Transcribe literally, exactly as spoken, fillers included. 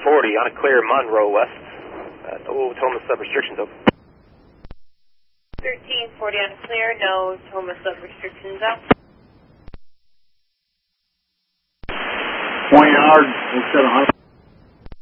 forty on a clear Monroe West. Uh, no Toma sub restrictions. Over. thirteen forty on a clear, no Toma sub restrictions up. twenty hours, we'll set one hundred.